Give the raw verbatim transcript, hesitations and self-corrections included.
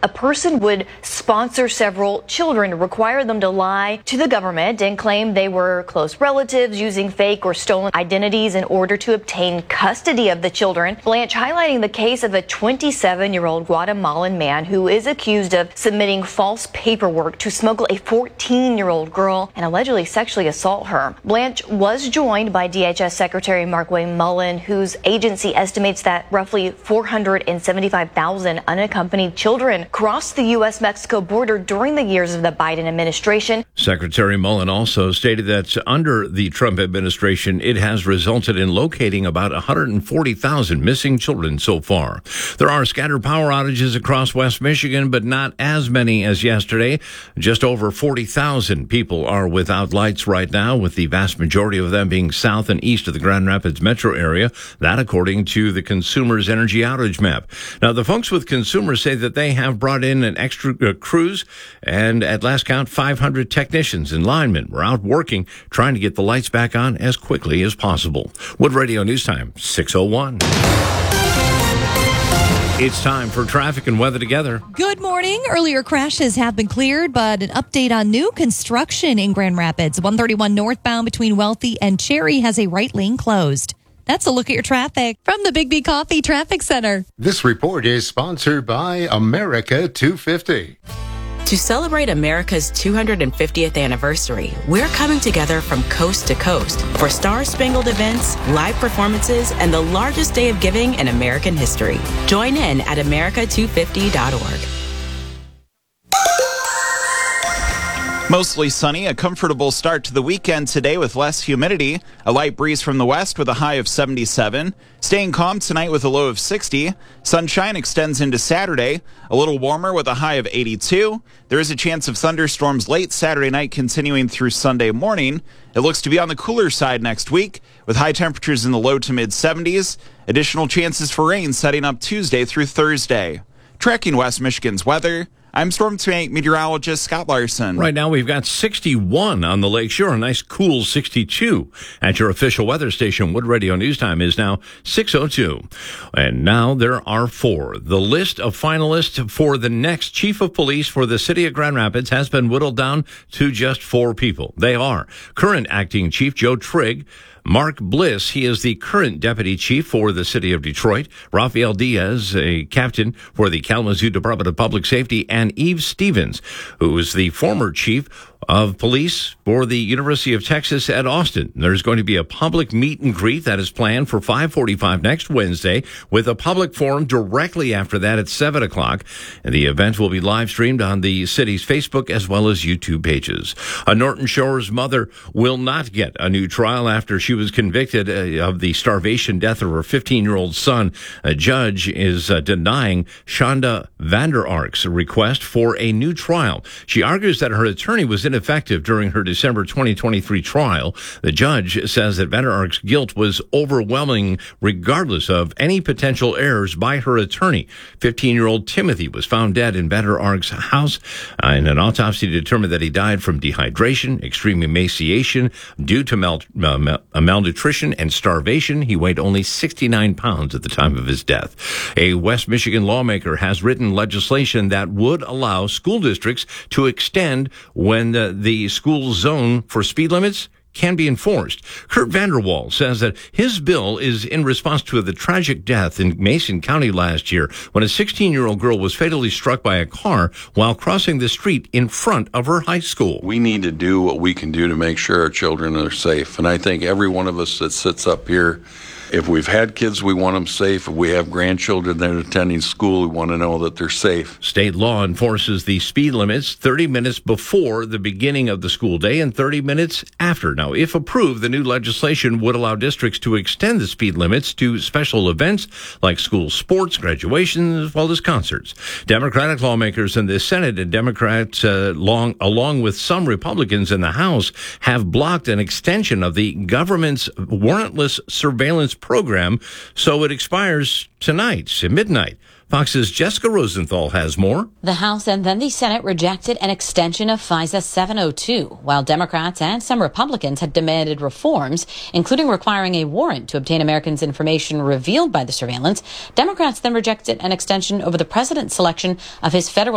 a person would sponsor several children, require them to lie to the government and claim they were close relatives, using fake or stolen identities in order to obtain custody of the children. Blanche highlighting the case of a twenty-seven-year-old Guatemalan man who is accused of submitting false paperwork to smuggle a fourteen-year-old girl and allegedly sexually assault her. Blanche was joined by D H S Secretary Markwayne Mullin, whose agency estimates that roughly four hundred seventy-five thousand unaccompanied children crossed the U S Mexico border during the years of the Biden administration. Secretary Mullin also stated that under the Trump administration, it has resulted in locating about one hundred forty thousand missing children so far. There are scattered power outages across West Michigan, but not as many as yesterday. Just over forty thousand people are without lights right now, with the vast majority of them being south and east of the Grand Rapids metro area. That according to the Consumers Energy Outage Map. Now, the folks with Consumers say that they have brought in an extra uh, crews, and at last count, five hundred technicians and linemen were out working, trying to get the lights back on as quickly as possible. Wood Radio News Time, six oh one. It's time for traffic and weather together. Good morning. Earlier crashes have been cleared, but an update on new construction in Grand Rapids. one thirty-one northbound between Wealthy and Cherry has a right lane closed. That's a look at your traffic from the Big B Coffee Traffic Center. This report is sponsored by America two fifty. To celebrate America's two hundred fiftieth anniversary, we're coming together from coast to coast for star-spangled events, live performances, and the largest day of giving in American history. Join in at america two fifty dot org. Mostly sunny, a comfortable start to the weekend today with less humidity, a light breeze from the west with a high of seventy-seven, staying calm tonight with a low of sixty, sunshine extends into Saturday, a little warmer with a high of eighty-two, there is a chance of thunderstorms late Saturday night continuing through Sunday morning. It looks to be on the cooler side next week with high temperatures in the low to mid seventies, additional chances for rain setting up Tuesday through Thursday. Tracking West Michigan's weather, I'm Storm Team meteorologist Scott Larson. Right now we've got sixty-one on the lake shore, a nice cool sixty-two. At your official weather station, Wood Radio News Time is now six oh two. And now there are four. The list of finalists for the next chief of police for the city of Grand Rapids has been whittled down to just four people. They are current acting chief Joe Trigg, Mark Bliss, he is the current deputy chief for the city of Detroit. Rafael Diaz, a captain for the Kalamazoo Department of Public Safety, and Eve Stevens, who is the former chief of police for the University of Texas at Austin. There's going to be a public meet and greet that is planned for five forty-five next Wednesday, with a public forum directly after that at seven o'clock. And the event will be live streamed on the city's Facebook as well as YouTube pages. A Norton Shores mother will not get a new trial after she was convicted uh, of the starvation death of her fifteen-year-old son. A judge is uh, denying Shonda Vander Ark's request for a new trial. She argues that her attorney was ineffective during her December twenty twenty-three trial. The judge says that Vander Ark's guilt was overwhelming regardless of any potential errors by her attorney. fifteen-year-old Timothy was found dead in Vander Ark's house. Uh, and an autopsy determined that he died from dehydration, extreme emaciation due to mal- uh, mal- malnutrition and starvation. He weighed only sixty-nine pounds at the time of his death. A West Michigan lawmaker has written legislation that would allow school districts to extend when the, the school zone for speed limits can be enforced. Kurt Vanderwall says that his bill is in response to the tragic death in Mason County last year when a sixteen-year-old girl was fatally struck by a car while crossing the street in front of her high school. We need to do what we can do to make sure our children are safe. And I think every one of us that sits up here, if we've had kids, we want them safe. If we have grandchildren that are attending school, we want to know that they're safe. State law enforces the speed limits thirty minutes before the beginning of the school day and thirty minutes after. Now, if approved, the new legislation would allow districts to extend the speed limits to special events like school sports, graduation, as well as concerts. Democratic lawmakers in the Senate and Democrats, uh, long, along with some Republicans in the House, have blocked an extension of the government's warrantless surveillance program, so it expires tonight at midnight. Fox's Jessica Rosenthal has more. The House and then the Senate rejected an extension of FISA seven oh two, while Democrats and some Republicans had demanded reforms, including requiring a warrant to obtain Americans' information revealed by the surveillance. Democrats then rejected an extension over the president's selection of his federal